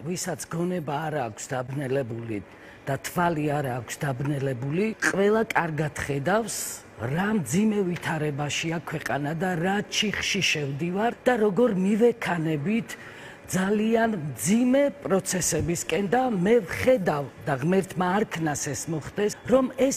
ვისაც გონება არ აქვს დაბნელებული და თვალი არ აქვს დაბნელებული, ყველა კარგად ხედავს რა მძიმე ვითარებაშია ქვეყანა და რა ჩიხში შევდივარ და როგორ მივექანებით ძალიან მძიმე პროცესებისკენ და მე ვხედავ და ღმერთმა არ ქნას ეს მოხდეს, რომ ეს